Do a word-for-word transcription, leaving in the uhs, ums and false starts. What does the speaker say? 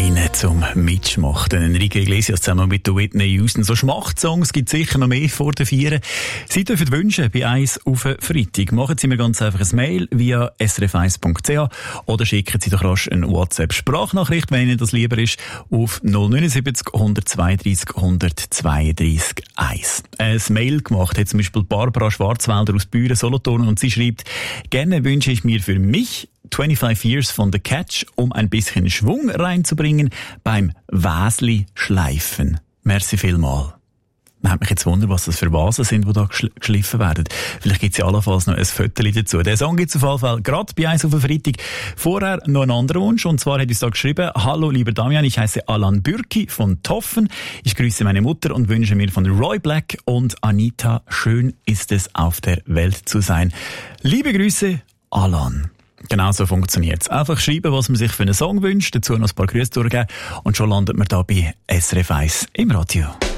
rein zum Mitschmachten. Enrique Iglesias zusammen mit Whitney Houston. So Schmachtsongs gibt es sicher noch mehr vor den Vieren. Sie dürfen wünschen bei eins auf Freitag. Machen Sie mir ganz einfach ein Mail via s r f eins punkt c h oder schicken Sie doch rasch eine WhatsApp-Sprachnachricht, wenn Ihnen das lieber ist, auf null neun sieben null, eins zwei drei null eins zwei drei eins. Ein Mail gemacht hat zum Beispiel Barbara Schwarzwälder aus Büren, Solothurn, und sie schreibt: Gerne wünsche ich mir für mich fünfundzwanzig Years von The Catch, um ein bisschen Schwung reinzubringen beim Wäsli schleifen. Merci vielmal. Man hat mich jetzt wundert, was das für Vasen sind, die da geschl- geschliffen werden. Vielleicht gibt es ja allenfalls noch ein Fötterchen dazu. Der Song gibt es auf jeden Fall gerade bei eins auf den Freitag. Vorher noch ein anderer Wunsch, und zwar hat uns da geschrieben: Hallo lieber Damian, ich heiße Alan Bürki von Toffen. Ich grüße meine Mutter und wünsche mir von Roy Black und Anita: Schön ist es, auf der Welt zu sein. Liebe Grüße, Alan. Genau so funktioniert es. Einfach schreiben, was man sich für einen Song wünscht, dazu noch ein paar Grüße durchgeben und schon landet man da bei S R F eins im Radio.